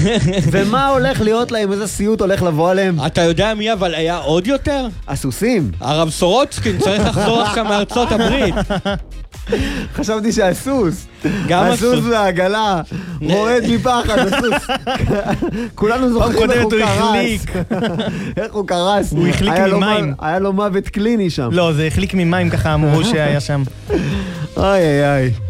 ומה הולך להיות להם, איזה סיוט הולך לבוא עליהם? אתה יודע מי אבל היה עוד יותר? הסוסים. הרב סורוצקין צריך לחזור עכשיו מארצות הברית. חשבתי שהסוס. גם הסוס והעגלה. מורד מפחד, הסוס. כולנו זוכרים איך הוא קרס. איך הוא קרס. הוא החליק ממים. היה לו מוות קליני שם. לא, זה החליק ממים ככה אמרו שהיה שם. איי איי איי.